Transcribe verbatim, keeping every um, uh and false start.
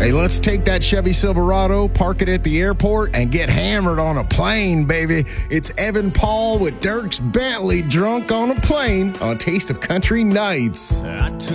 Hey, let's take that Chevy Silverado, park it at the airport, and get hammered on a plane, baby. It's Evan Paul with Dierks Bentley, drunk on a plane on Taste of Country Nights.